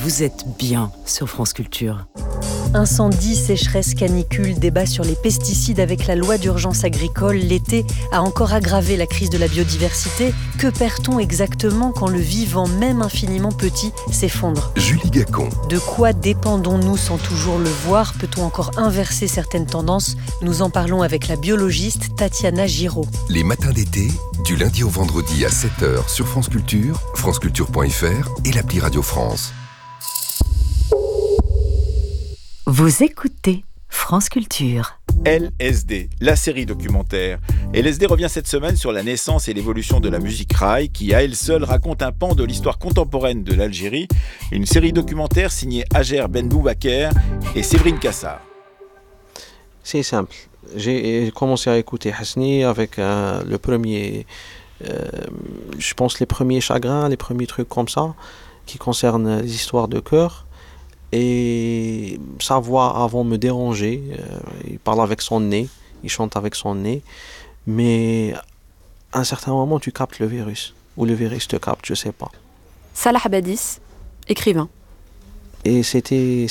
vous êtes bien sur France Culture. Incendie, sécheresse, canicule, débat sur les pesticides avec la loi d'urgence agricole. L'été a encore aggravé la crise de la biodiversité. Que perd-on exactement quand le vivant, même infiniment petit, s'effondre ? Julie Gacon. De quoi dépendons-nous sans toujours le voir ? Peut-on encore inverser certaines tendances ? Nous en parlons avec la biologiste Tatiana Giraud. Les matins d'été, du lundi au vendredi à 7h sur France Culture, franceculture.fr et l'appli Radio France. Vous écoutez France Culture. LSD, la série documentaire. LSD revient cette semaine sur la naissance et l'évolution de la musique raï qui, à elle seule, raconte un pan de l'histoire contemporaine de l'Algérie. Une série documentaire signée Hajer Ben Boubaker et Séverine Cassar. C'est simple. J'ai commencé à écouter Hasni avec le premier, je pense les premiers chagrins, les premiers trucs comme ça, qui concernent les histoires de cœur. Et sa voix avant me dérangeait, il parle avec son nez, il chante avec son nez, mais à un certain moment tu captes le virus, ou le virus te capte, je sais pas. Salah Abadis, écrivain. Et c'était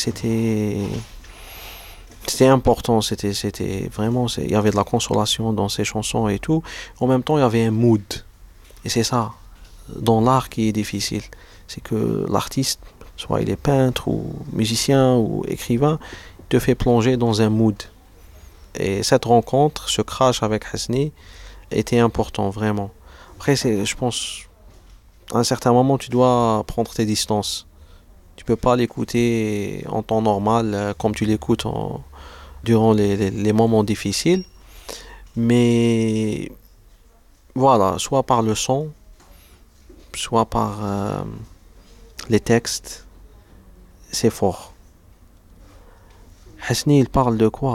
important, c'était vraiment, il y avait de la consolation dans ses chansons et tout, en même temps il y avait un mood, et c'est ça, dans l'art qui est difficile, c'est que l'artiste, soit il est peintre ou musicien ou écrivain, il te fait plonger dans un mood. Et cette rencontre, ce crash avec Hasni, était important, vraiment. Après, je pense, à un certain moment, tu dois prendre tes distances. Tu peux pas l'écouter en temps normal, comme tu l'écoutes durant les moments difficiles. Mais voilà, soit par le son, soit par les textes, c'est fort. Hasni, il parle de quoi ?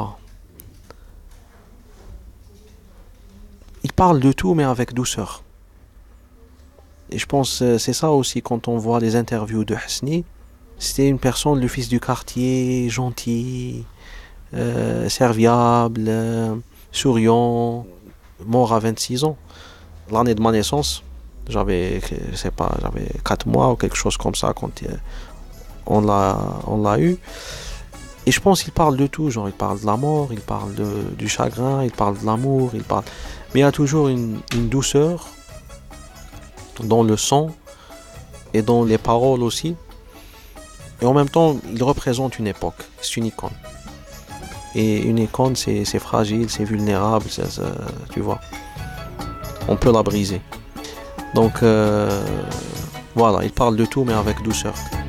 Il parle de tout, mais avec douceur. Et je pense que c'est ça aussi, quand on voit les interviews de Hasni, c'était une personne, le fils du quartier, gentil, serviable, souriant, mort à 26 ans. L'année de ma naissance, j'avais 4 mois ou quelque chose comme ça quand on l'a eu. Et je pense qu'il parle de tout, genre il parle de la mort, il parle du chagrin, il parle de l'amour, mais il y a toujours une douceur dans le son et dans les paroles aussi. Et en même temps, il représente une époque, c'est une icône. Et une icône, c'est fragile, c'est vulnérable, tu vois. On peut la briser. Donc voilà, il parle de tout mais avec douceur.